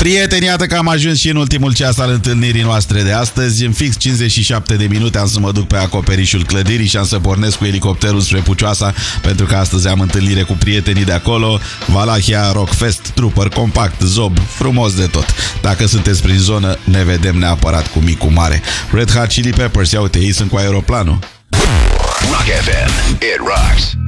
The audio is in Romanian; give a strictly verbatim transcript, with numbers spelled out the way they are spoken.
Prieteni, iată că am ajuns și în ultimul ceas al întâlnirii noastre de astăzi. În fix cincizeci și șapte de minute am să mă duc pe acoperișul clădirii și am să pornesc cu elicopterul spre Pucioasa, pentru că astăzi am întâlnire cu prietenii de acolo. Valahia Rockfest, Trooper Compact, Zob, frumos de tot. Dacă sunteți prin zonă, ne vedem neapărat cu mic, cu mare. Red Hot Chili Peppers, ia uite, ei sunt cu aeroplanul. Rock F M, it rocks.